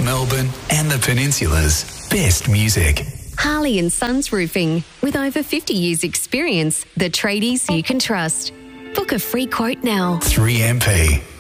Melbourne and the Peninsula's best music. Harley and Sons Roofing. With over 50 years' experience, the tradies you can trust. Book a free quote now. 3MP.